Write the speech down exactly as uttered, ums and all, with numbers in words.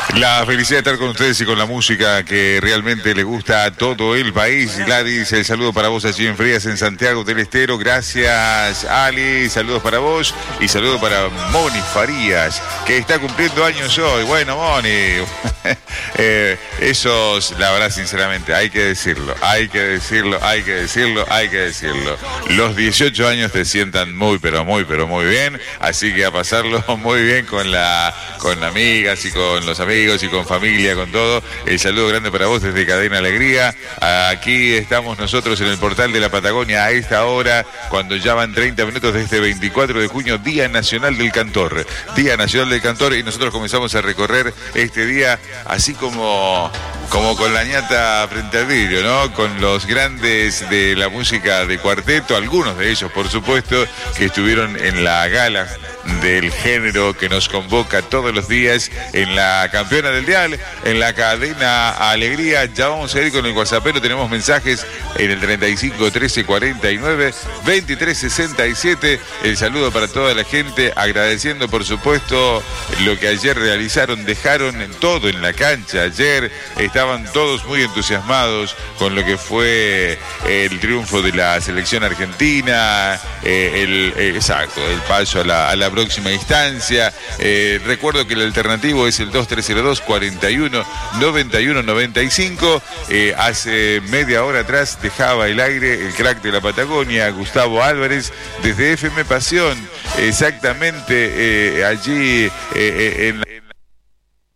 La felicidad de estar con ustedes y con la música que realmente le gusta a todo el país. Gladys, el saludo para vos allí en Frías, en Santiago del Estero. Gracias, Ali. Saludos para vos y saludos para Moni Farías, que está cumpliendo años hoy. Bueno, Moni, eh, esos, la verdad, sinceramente, hay que decirlo, hay que decirlo, hay que decirlo, hay que decirlo. Los dieciocho años te sientan muy, pero muy, pero muy bien. Así que a pasarlo muy bien con la, con amigas y con los amigos y con familia, con todo. El saludo grande para vos desde Cadena Alegría. Aquí estamos nosotros en el portal de la Patagonia a esta hora, cuando ya van treinta minutos de este veinticuatro de junio, Día Nacional del Cantor. Día Nacional del Cantor, y nosotros comenzamos a recorrer este día así como, como con la ñata frente al vidrio, ¿no? Con los grandes de la música de cuarteto, algunos de ellos, por supuesto, que estuvieron en la gala del género que nos convoca todos los días en la campeona del dial, en la Cadena Alegría. Ya vamos a ir con el WhatsAppero, tenemos mensajes en el treinta y cinco trece cuarenta y nueve veintitrés sesenta y siete. El saludo para toda la gente, agradeciendo por supuesto lo que ayer realizaron, dejaron en todo en la cancha. Ayer estaban todos muy entusiasmados con lo que fue el triunfo de la selección argentina, eh, el, eh, exacto, el paso a la, a la próxima instancia. Eh, recuerdo que el alternativo es el dos tres cero dos cuarenta y uno noventa y uno noventa y cinco. Eh, hace media hora atrás dejaba el aire el crack de la Patagonia, Gustavo Álvarez, desde F M Pasión, exactamente eh, allí eh, en la